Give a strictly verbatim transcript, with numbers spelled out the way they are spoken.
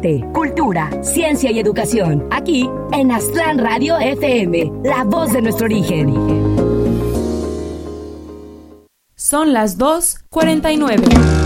arte, cultura, ciencia y educación. Aquí en Aztlán Radio F M, la voz de nuestro origen. Son las dos cuarenta y nueve.